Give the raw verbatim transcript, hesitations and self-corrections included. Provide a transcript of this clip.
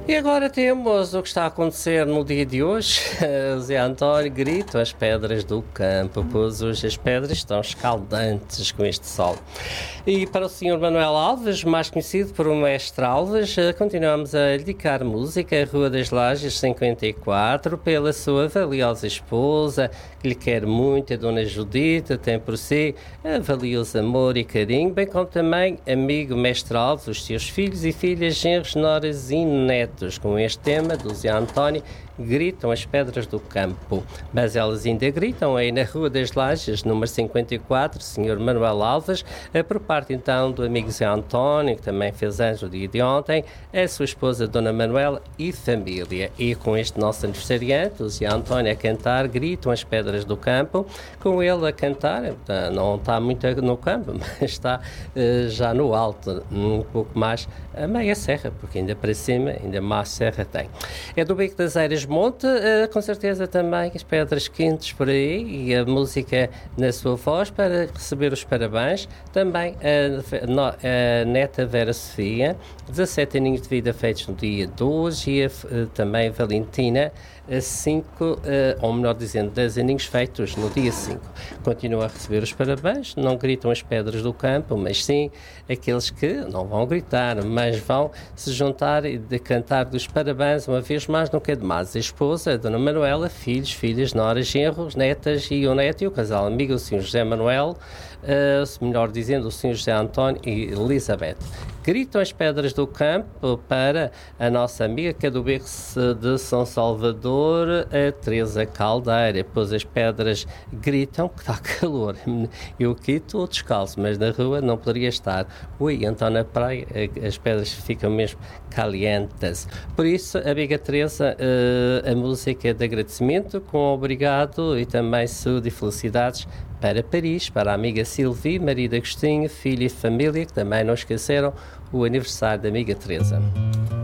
E agora temos o que está a acontecer no dia de hoje. Zé António grita as pedras do campo, pois hoje as pedras estão escaldantes com este sol. E para o senhor Manuel Alves, mais conhecido por o Mestre Alves, continuamos a dedicar música à Rua das Lajes cinquenta e quatro pela sua valiosa esposa, que lhe quer muito, a Dona Judita, tem por si a valioso amor e carinho, bem como também amigo Mestre Alves, os seus filhos e filhas, genros, noras e netos. Com este tema do Zé António, gritam as pedras do campo. Mas elas ainda gritam aí na Rua das Lajes, número cinquenta e quatro, senhor Manuel Alves, por parte então do amigo Zé António, que também fez anos no dia de ontem, a sua esposa Dona Manuela e família. E com este nosso aniversariante, o Zé António a cantar, gritam as pedras do campo, com ele a cantar, não está muito no campo, mas está uh, já no alto, um pouco mais a meia serra, porque ainda para cima, ainda mais serra tem. É do Beco das Eiras Monte, uh, com certeza também as pedras quentes por aí e a música na sua voz para receber os parabéns. Também a, no, a neta Vera Sofia, dezassete aninhos de vida feitos no dia de hoje, e a, uh, também Valentina, cinco, uh, ou melhor dizendo, dez aninhos feitos no dia cinco. Continua a receber os parabéns, não gritam as pedras do campo, mas sim aqueles que não vão gritar, mas vão se juntar e de cantar dos parabéns uma vez mais, nunca é demais. A esposa, a Dona Manuela, filhos, filhas, noras, genros, netas e o neto e o casal amigo, o senhor José Manuel, uh, melhor dizendo, o senhor José António e Elizabeth. Gritam as pedras do campo para a nossa amiga que é do Beco de São Salvador, a Teresa Caldeira, pois as pedras gritam que está calor. Eu aqui estou descalço, mas na rua não poderia estar. Ui, então na praia as pedras ficam mesmo calientes. Por isso, amiga Teresa, a música é de agradecimento, com obrigado e também saúde e felicidades para Paris, para a amiga Silvia, marido Agostinho, filho e família, que também não esqueceram o aniversário da amiga Teresa.